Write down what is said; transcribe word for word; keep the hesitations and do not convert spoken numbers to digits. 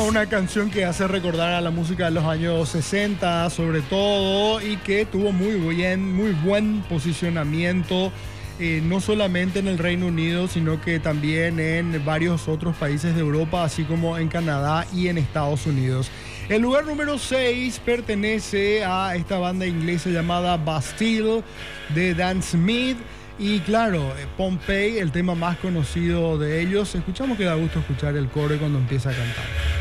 una canción que hace recordar a la música de los años sesenta, sobre todo, y que tuvo muy buen, muy buen posicionamiento, eh, no solamente en el Reino Unido, sino que también en varios otros países de Europa, así como en Canadá y en Estados Unidos. El lugar número seis pertenece a esta banda inglesa llamada Bastille, de Dan Smith. Y claro, Pompeii, el tema más conocido de ellos. Escuchamos que da gusto escuchar el coro cuando empieza a cantar.